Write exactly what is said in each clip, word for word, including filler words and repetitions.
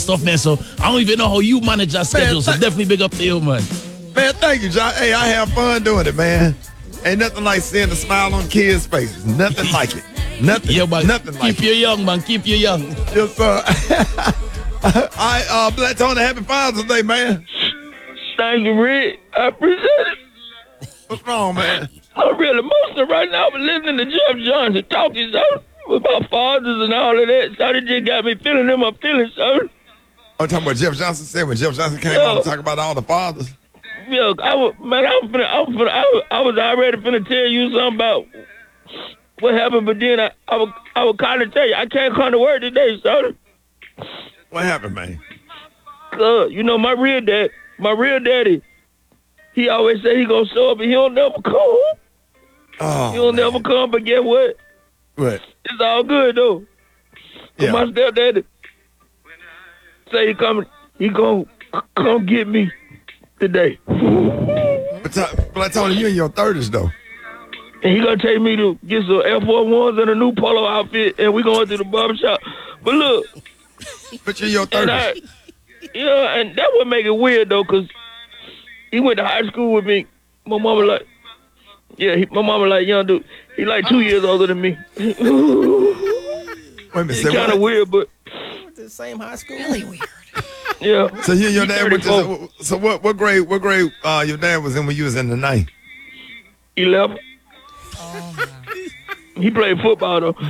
stuff, man. So I don't even know how you manage that schedule. So definitely big up to you, man. Man, thank you, John. Hey, I have fun doing it, man. Ain't nothing like seeing the smile on kids' faces. Nothing like it. Nothing. Yeah, man. Nothing like Keep it. you young, man. Keep you young. Yes, sir. All right, uh, Black Tony, happy Father's Day, man. Thank you, Rick. I appreciate it. What's wrong, man? I'm really emotional right now. I've been listening to Jeff Johnson talking, so, about fathers and all of that. So it just got me feeling in my feelings, so. I'm talking about Jeff Johnson said when Jeff Johnson came Yeah. on to talk about all the fathers. Yeah, I was, man, I was, finna, I, was finna, I, was, I was already finna tell you something about what happened, but then I, I, was, I was kind of tell you, I can't come to work today, so. What happened, man? Uh, you know, my real dad, my real daddy, he always say he gonna show up and he don't never come. Oh, He don't man. never come, but guess what? What? It's all good, though. 'Cause Yeah. my stepdaddy say he coming, he gonna c- come get me today. But, t- Black Tony, you in your thirties, though. And he gonna take me to get some Air Force Ones and a new polo outfit, and we going to the barbershop. But look, But you're in your and I, thirties. yeah, and that would make it weird, though, because he went to high school with me. My mama like, yeah, he, my mama like, young dude, he like two years older than me. Wait a minute. It's Say kind of what? weird, but The same high school. Really weird. yeah. So you and your He dad went thirty-four. to, so what, what grade, what grade uh, your dad was in when you was in the ninth? eleven. He played football, though.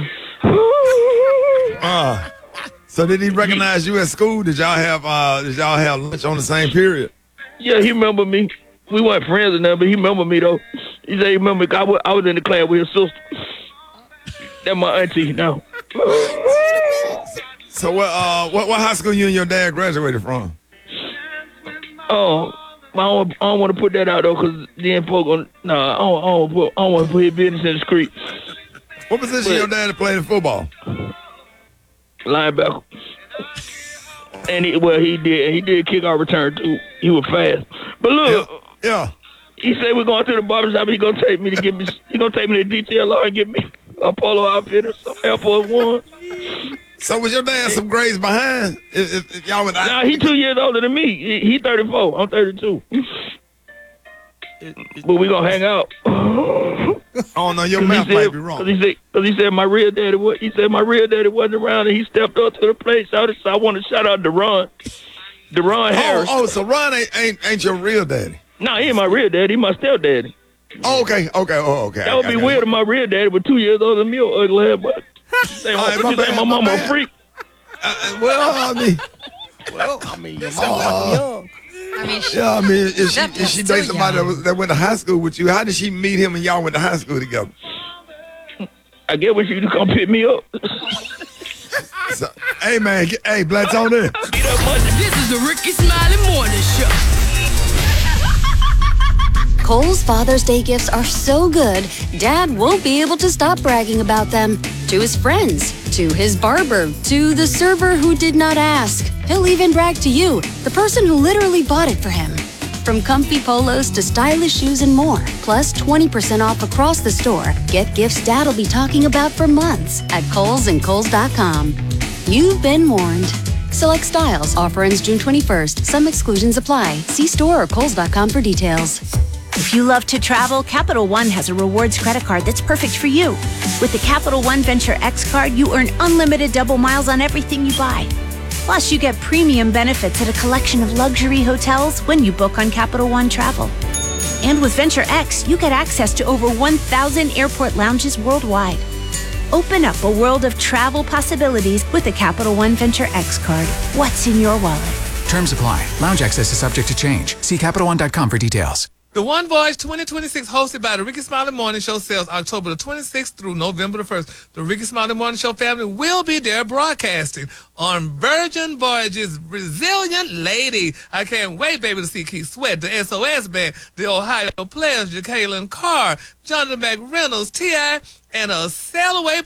Uh, so did he recognize you at school? Did y'all have uh, did y'all have lunch on the same period? Yeah, he remember me. We weren't friends or nothing, but he remember me, though. He said he remember me. I was, I was in the class with his sister. That's my auntie now. So what uh what, what high school you and your dad graduated from? Oh, I don't, I don't want to put that out, though, because then folk gonna, nah, I don't, I don't, put, I don't want to put his business in the street. What position your dad played in football? Linebacker. And he, well, he did, he did kick our return, too. He was fast. But look, Yeah. he said we're going to the barbershop. He gonna take me to get me. He gonna take me to D T L R and get me a polo outfit or some Air Force One. So was your dad some grades behind? If, if, if y'all went Nah, he two years older than me. He, he thirty-four. I'm thirty-two. But we gonna hang out. Oh no, your Cause math he might said, be wrong. Cause he said, cause he said my real daddy. What he said, my real daddy wasn't around, and he stepped up to the plate. Shouted, so I want to shout out Deron, Deron Oh, Harris. oh, so Ron ain't, ain't ain't your real daddy. Nah, he ain't my real daddy. He my stepdaddy. Oh, okay, okay, oh, okay. That would I be got weird you. if my real daddy was two years older than me, or ugly head. But say, All right, what my you say, bad, my my mama a bad. freak. Uh, uh, well, I mean, Well, I mean, your mama was young. I mean, she, yeah, I mean, if she That- if she that's dates still somebody that, young. was, that went to high school with you, how did she meet him and y'all went to high school together? I get when she come pick me up. So, hey man, get, hey, Black Tony. Get up Monday. This is the Ricky Smiley Morning Show. Kohl's Father's Day gifts are so good, Dad won't be able to stop bragging about them. To his friends, to his barber, to the server who did not ask. He'll even brag to you, the person who literally bought it for him. From comfy polos to stylish shoes and more, plus twenty percent off across the store. Get gifts Dad'll be talking about for months at Kohl's and Kohl's dot com. You've been warned. Select styles. Offer ends June twenty-first. Some exclusions apply. See store or Kohl's dot com for details. If you love to travel, Capital One has a rewards credit card that's perfect for you. With the Capital One Venture X card, you earn unlimited double miles on everything you buy. Plus, you get premium benefits at a collection of luxury hotels when you book on Capital One Travel. And with Venture X, you get access to over one thousand airport lounges worldwide. Open up a world of travel possibilities with the Capital One Venture X card. What's in your wallet? Terms apply. Lounge access is subject to change. See Capital One dot com for details. The One Voice twenty twenty-six, hosted by the Ricky Smiley Morning Show, sails October the twenty-sixth through November the first. The Ricky Smiley Morning Show family will be there broadcasting on Virgin Voyages' Resilient Lady. I can't wait, baby, to see Keith Sweat, the S O S Band, the Ohio Players, Jacqueline Carr, Jonathan McReynolds, T I, and a sail away